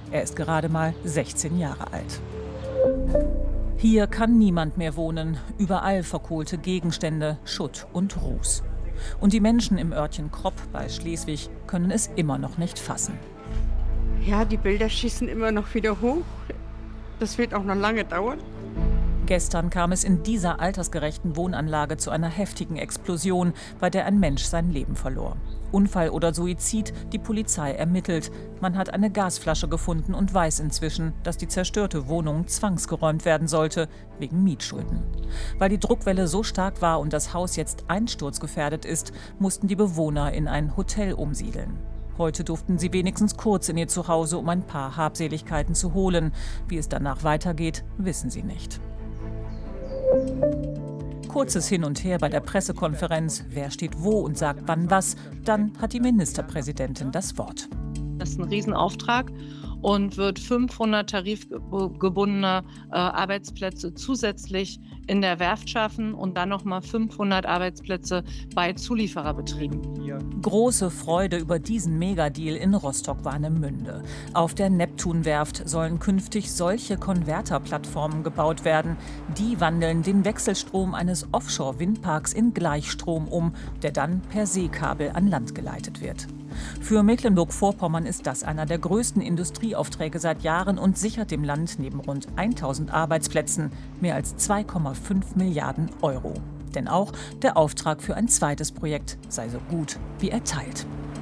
Er ist gerade mal 16 Jahre alt. Hier kann niemand mehr wohnen. Überall verkohlte Gegenstände, Schutt und Ruß. Und die Menschen im Örtchen Kropp bei Schleswig können es immer noch nicht fassen. Ja, die Bilder schießen immer noch wieder hoch. Das wird auch noch lange dauern. Gestern kam es in dieser altersgerechten Wohnanlage zu einer heftigen Explosion, bei der ein Mensch sein Leben verlor. Unfall oder Suizid, die Polizei ermittelt. Man hat eine Gasflasche gefunden und weiß inzwischen, dass die zerstörte Wohnung zwangsgeräumt werden sollte, wegen Mietschulden. Weil die Druckwelle so stark war und das Haus jetzt einsturzgefährdet ist, mussten die Bewohner in ein Hotel umsiedeln. Heute durften sie wenigstens kurz in ihr Zuhause, um ein paar Habseligkeiten zu holen. Wie es danach weitergeht, wissen sie nicht. Kurzes Hin und Her bei der Pressekonferenz. Wer steht wo und sagt wann was? Dann hat die Ministerpräsidentin das Wort. Das ist ein Riesenauftrag und wird 500 tarifgebundene Arbeitsplätze zusätzlich in der Werft schaffen und dann nochmal 500 Arbeitsplätze bei Zuliefererbetrieben. Große Freude über diesen Megadeal in Rostock-Warnemünde. Auf der Neptunwerft sollen künftig solche Konverterplattformen gebaut werden. Die wandeln den Wechselstrom eines Offshore-Windparks in Gleichstrom um, der dann per Seekabel an Land geleitet wird. Für Mecklenburg-Vorpommern ist das einer der größten Industrieaufträge seit Jahren und sichert dem Land neben rund 1000 Arbeitsplätzen mehr als 2,5 Milliarden Euro. Denn auch der Auftrag für ein zweites Projekt sei so gut wie erteilt.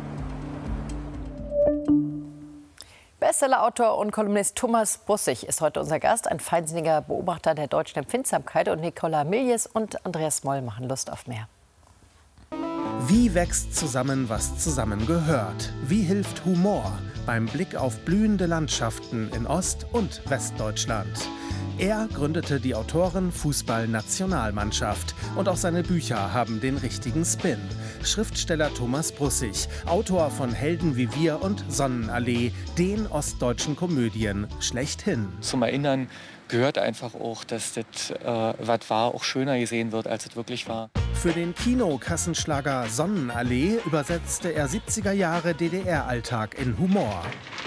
Bestsellerautor und Kolumnist Thomas Brussig ist heute unser Gast, ein feinsinniger Beobachter der deutschen Empfindsamkeit. Und Nicola Miljes und Andreas Moll machen Lust auf mehr. Wie wächst zusammen, was zusammengehört? Wie hilft Humor beim Blick auf blühende Landschaften in Ost- und Westdeutschland? Er gründete die Autoren-Fußball-Nationalmannschaft und auch seine Bücher haben den richtigen Spin. Schriftsteller Thomas Brussig, Autor von Helden wie wir und Sonnenallee, den ostdeutschen Komödien schlechthin. Zum Erinnern gehört einfach auch, dass das, was war, auch schöner gesehen wird, als es wirklich war. Für den Kinokassenschlager Sonnenallee übersetzte er 70er Jahre DDR-Alltag in Humor.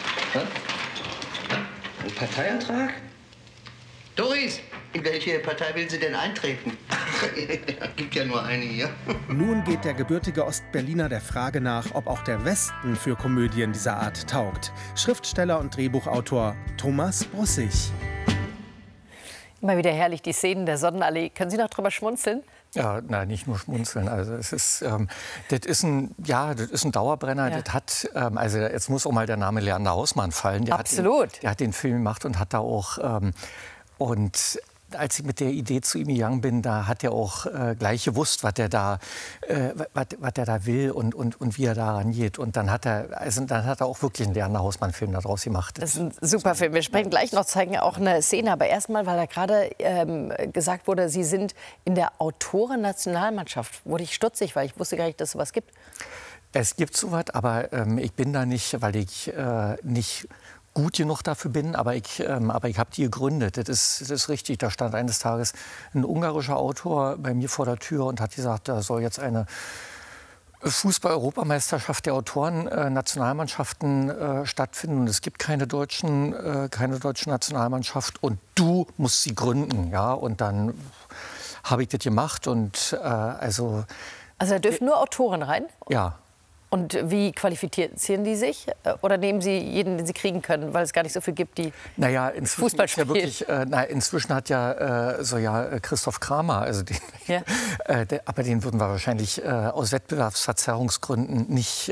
Ein Parteiantrag? Doris, in welche Partei will sie denn eintreten? Gibt ja nur eine hier. Nun geht der gebürtige Ostberliner der Frage nach, ob auch der Westen für Komödien dieser Art taugt. Schriftsteller und Drehbuchautor Thomas Brussig. Immer wieder herrlich, die Szenen der Sonnenallee. Können Sie noch drüber schmunzeln? Ja, nein, nicht nur schmunzeln. Also es ist, das ist ein Dauerbrenner. Ja. Das hat, also jetzt muss auch mal der Name Leander Hausmann fallen. Absolut. Der hat den Film gemacht und hat da auch und als ich mit der Idee zu ihm gegangen bin, da hat er auch gleich gewusst, was er da will und wie er da rangeht. Und dann hat er auch wirklich einen Leander Hausmann-Film daraus gemacht. Das ist ein super Film. Wir sprechen gleich noch, zeigen auch eine Szene. Aber erstmal, weil da gerade gesagt wurde, Sie sind in der Autoren-Nationalmannschaft. Wurde ich stutzig, weil ich wusste gar nicht, dass es sowas gibt. Es gibt sowas, aber ich bin da nicht, weil ich nicht gut genug dafür bin, aber ich habe die gegründet. Das ist richtig. Da stand eines Tages ein ungarischer Autor bei mir vor der Tür und hat gesagt, da soll jetzt eine Fußball-Europameisterschaft der Autoren-Nationalmannschaften stattfinden. Und es gibt keine deutsche Nationalmannschaft und du musst sie gründen. Ja? Und dann habe ich das gemacht. Und, also da dürfen nur Autoren rein? Ja. Und wie qualifizieren die sich? Oder nehmen Sie jeden, den Sie kriegen können, weil es gar nicht so viel gibt, die Fußball spielen? Ja wirklich, inzwischen hat Christoph Kramer, also aber den würden wir wahrscheinlich aus Wettbewerbsverzerrungsgründen nicht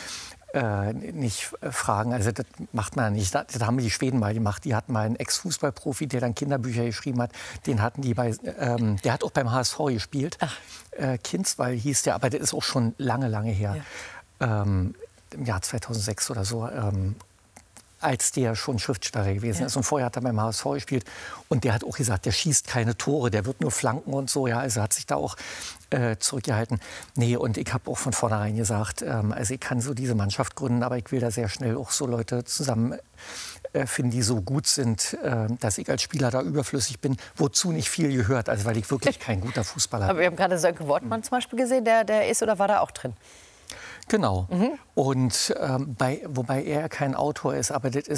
fragen. Also das macht man nicht. Das haben die Schweden mal gemacht. Die hatten mal einen Ex-Fußballprofi, der dann Kinderbücher geschrieben hat. Den hatten die der hat auch beim HSV gespielt. Kindswall hieß der, aber der ist auch schon lange her. Ja. Im Jahr 2006 oder so, als der schon Schriftsteller gewesen ist. Und vorher hat er beim HSV gespielt. Und der hat auch gesagt, der schießt keine Tore, der wird nur flanken und so. Ja, also hat sich da auch zurückgehalten. Nee, und ich habe auch von vornherein gesagt, also ich kann so diese Mannschaft gründen, aber ich will da sehr schnell auch so Leute zusammen finden, die so gut sind, dass ich als Spieler da überflüssig bin, wozu nicht viel gehört, also weil ich wirklich kein guter Fußballer bin. Aber wir haben gerade Sönke Wortmann zum Beispiel gesehen, der ist oder war da auch drin? Genau. Und wobei er kein Autor ist, aber das